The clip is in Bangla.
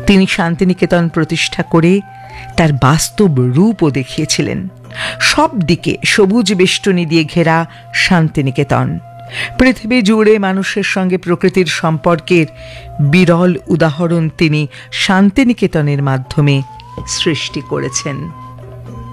তিনি শান্তিনিকেতন প্রতিষ্ঠা করে তার বাস্তব রূপও দেখিয়েছিলেন। সব দিকে সবুজ বেষ্টনী দিয়ে ঘেরা শান্তিনিকেতন পৃথিবী জুড়ে মানুষের সঙ্গে প্রকৃতির সম্পর্কের বিরল উদাহরণ তিনি শান্তিনিকেতনের মাধ্যমে সৃষ্টি করেছেন।